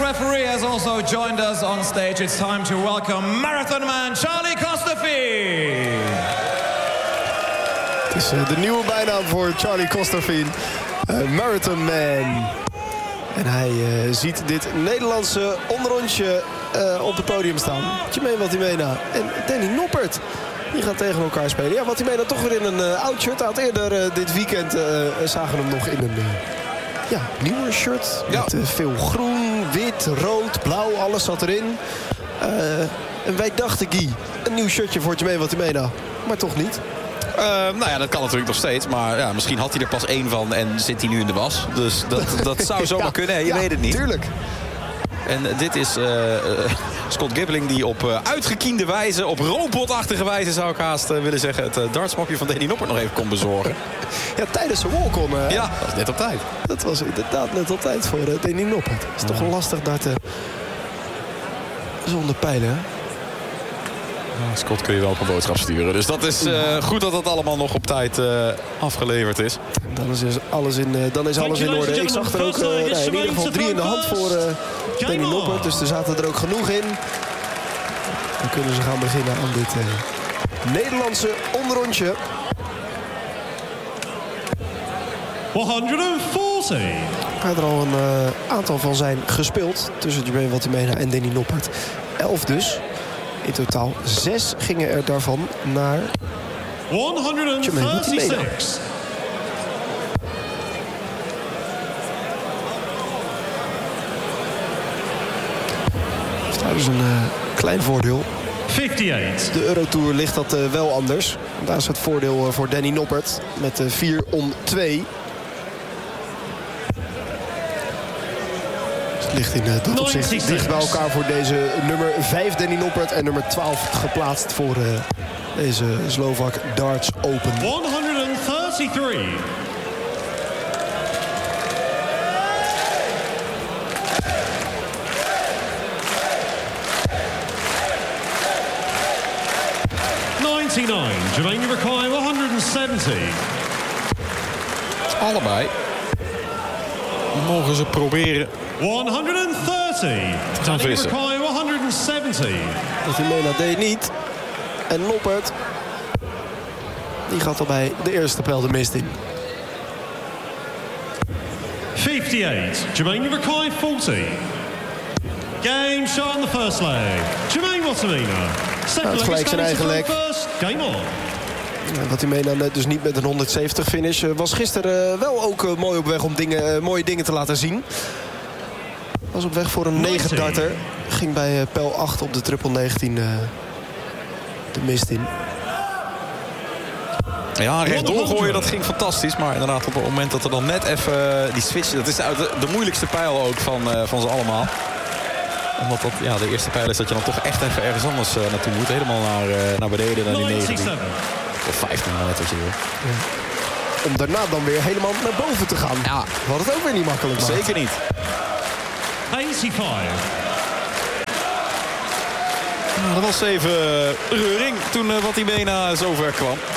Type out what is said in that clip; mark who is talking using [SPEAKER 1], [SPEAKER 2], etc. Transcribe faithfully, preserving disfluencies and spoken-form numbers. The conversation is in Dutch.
[SPEAKER 1] referee has also joined us on stage. It's time to welcome marathon man Charlie Costerfield.
[SPEAKER 2] Het is uh, de nieuwe bijnaam voor Charlie Costerfield. Uh, Marathon Man. En hij uh, ziet dit Nederlandse onderrondje uh, op het podium staan. Jermaine Watimena en Danny Noppert. Die gaan tegen elkaar spelen. Ja, Watimena toch weer in een uh, oud shirt. Hij had eerder uh, dit weekend uh, zagen we hem nog in een uh, ja, nieuwer shirt. Ja. Met uh, veel groen, wit, rood, blauw. Alles zat erin. Uh, en wij dachten, Guy, een nieuw shirtje voor Jermaine Watimena. Maar toch niet.
[SPEAKER 3] Uh, nou ja, dat kan natuurlijk nog steeds. Maar ja, misschien had hij er pas één van en zit hij nu in de was. Dus dat, dat zou zomaar ja, kunnen. Hè? Je ja, weet het niet.
[SPEAKER 2] Tuurlijk.
[SPEAKER 3] En uh, dit is uh, uh, Scott Gibling die op uh, uitgekiende wijze, op robotachtige wijze zou ik haast uh, willen zeggen, het uh, dartsmokje van Danny Noppert nog even kon bezorgen.
[SPEAKER 2] Ja, tijdens zijn walk-on. Uh,
[SPEAKER 3] ja, dat was net op tijd.
[SPEAKER 2] Dat was inderdaad net op tijd voor uh, Danny Noppert. Het is ja. toch wel lastig darten zonder pijlen, hè?
[SPEAKER 3] Ja, Scott kun je wel op een boodschap sturen. Dus dat is uh, goed dat dat allemaal nog op tijd uh, afgeleverd is.
[SPEAKER 2] Dan is alles in, uh, dan is alles in orde. Ik zag er ook uh, nee, in ieder geval drie in de hand voor uh, Danny Noppert. Dus er zaten er ook genoeg in. Dan kunnen ze gaan beginnen aan dit uh, Nederlandse onderrondje.
[SPEAKER 1] honderdveertig.
[SPEAKER 2] Hij had er al een uh, aantal van zijn gespeeld. Tussen Jermaine Watimena en Danny Noppert. Elf dus. In totaal zes gingen er daarvan naar Jermaine Watimena. Dus daar is een uh, klein voordeel.
[SPEAKER 1] vijfenvijftig.
[SPEAKER 2] De Eurotour ligt dat uh, wel anders. Daar is het voordeel uh, voor Danny Noppert met uh, vier om twee. Ligt in uh, dat opzicht dicht bij elkaar voor deze nummer vijf Danny Noppert en nummer twaalf geplaatst voor uh, deze Slovak Darts Open.
[SPEAKER 1] honderddraaiëndertig. negenennegentig. Jermaine Rakai honderdzeventig.
[SPEAKER 3] Allebei mogen ze proberen
[SPEAKER 1] honderddertig.
[SPEAKER 3] gaan vissen.
[SPEAKER 1] honderdzeventig.
[SPEAKER 2] Watimena deed niet. En Noppert, die gaat al bij de eerste pijl de mist in.
[SPEAKER 1] vijfenvijftig. Jermaine Rakai veertig. Game shot in the first leg. Jermaine Watimena.
[SPEAKER 2] Nou, het gelijk zijn eigen leg.
[SPEAKER 1] Game on.
[SPEAKER 2] Watimena net dus niet met een honderdzeventig finish. Was gisteren uh, wel ook uh, mooi op weg om dingen, uh, mooie dingen te laten zien. Was op weg voor een negen darter. Ging bij uh, pijl acht op de triple negentien uh, de mist in.
[SPEAKER 3] Ja, rechtdoor gooien, dat ging fantastisch. Maar inderdaad, op het moment dat er dan net even die switch... Dat is de, de moeilijkste pijl ook van, uh, van ze allemaal. Omdat dat ja, de eerste pijl is dat je dan toch echt even ergens anders uh, naartoe moet. Helemaal naar, uh, naar beneden, naar die negentien. Of vijftien, net wat je wil.
[SPEAKER 2] Ja. Om daarna dan weer helemaal naar boven te gaan.
[SPEAKER 3] Ja.
[SPEAKER 2] Wat het ook weer niet makkelijk maakt.
[SPEAKER 3] Zeker niet.
[SPEAKER 1] vijfennegentig.
[SPEAKER 3] Nou, dat was even reuring toen uh, Watimena zover kwam.